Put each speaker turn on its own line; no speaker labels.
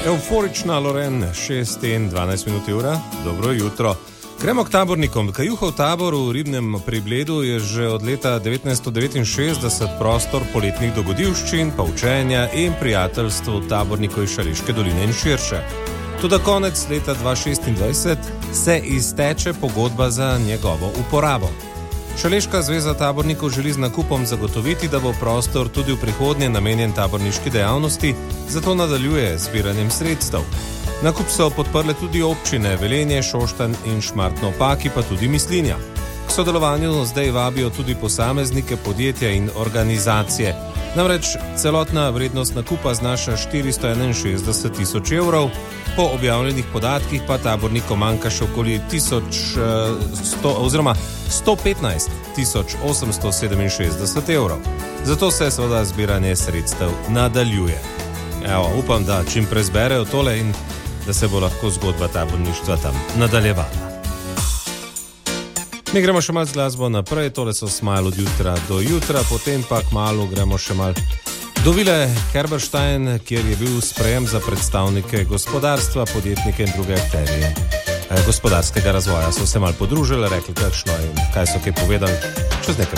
Euforična Loren, 6 in 12 minut ura. Dobro jutro. Gremo k tabornikom. Kajuhov tabor v Ribnem pri Bledu je že od leta 1969 prostor poletnih dogodivščin, poučenja in prijateljstv tabornikov iz Šaleške doline in širše. Toda konec leta 2026 se izteče pogodba za njegovo uporabo. Šaleška zveza tabornikov želi z nakupom zagotoviti, da bo prostor tudi v prihodnje namenjen taborniški dejavnosti, zato nadaljuje z zbiranjem sredstev. Nakup so podprle tudi občine Velenje, Šoštanj in Šmartno ob Paki, pa tudi Mislinja. K sodelovanju zdaj vabijo tudi posameznike, podjetja in organizacije. Namreč celotna vrednost nakupa znaša 461 tisoč evrov, po objavljenih podatkih pa tabornikom manjka še okoli 115 867 evrov. Zato se seveda zbiranje sredstev nadaljuje. Evo, upam, da čim prej zberejo tole in da se bo lahko zgodba taborništva tam nadaljevala. Mi gremo še malo z glasbo naprej, tole so Smile od jutra do jutra, potem pa kmalu gremo še malo do Vile Herberstein, kjer je bil sprejem za predstavnike gospodarstva, podjetnike in druge akterje gospodarskega razvoja. So se malo podružili, rekli kakšno in kaj so kaj povedali, čez nekaj